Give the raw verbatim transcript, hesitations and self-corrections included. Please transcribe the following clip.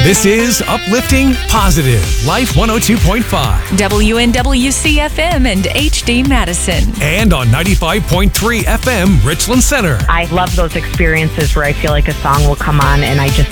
This is Uplifting Positive, Life one oh two point five. W N W C F M and H D Madison. And on ninety-five point three F M, Richland Center. I love those experiences where I feel like a song will come on and I just